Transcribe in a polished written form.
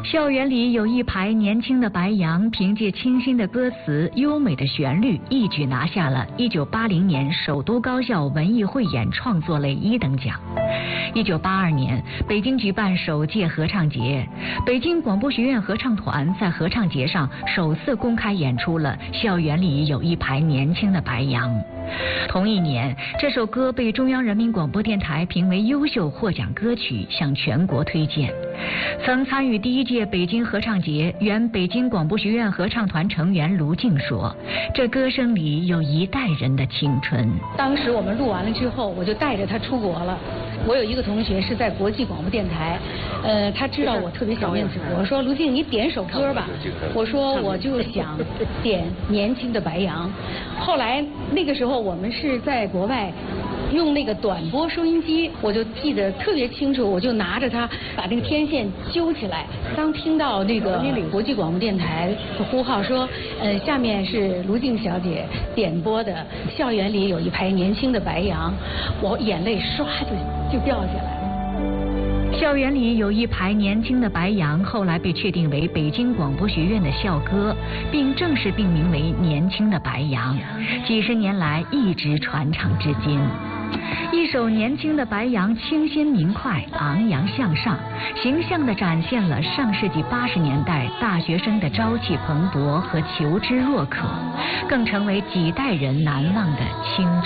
校园里有一排年轻的白杨，凭借清新的歌词、优美的旋律，一举拿下了1980年首都高校文艺汇演创作类1等奖。1982年，北京举办首届合唱节，北京广播学院合唱团在合唱节上首次公开演出了《校园里有一排年轻的白杨》。同一年，这首歌被中央人民广播电台评为优秀获奖歌曲，向全国推荐。曾参与第1届北京合唱节，原北京广播学院合唱团成员卢静说：“这歌声里有一代人的青春。” 当时我们录完了之后，我就带着他出国了。我有一个同学是在国际广播电台，他知道我特别小面子，我说卢静，你点首歌吧。我说我就想点年轻的白杨。后来那个时候我们是在国外用那个短波收音机，我就记得特别清楚，我就拿着它把那个天线揪起来。当听到那个国际广播电台的呼号说，下面是卢静小姐点播的《校园里有一排年轻的白杨》，我眼泪唰就掉下来了。 校园里有一排年轻的白杨，后来被确定为北京广播学院的校歌，并正式定名为《年轻的白杨》，几十年来一直传唱至今。一首《年轻的白杨》清新明快、昂扬向上，形象地展现了上世纪80年代大学生的朝气蓬勃和求知若渴，更成为几代人难忘的青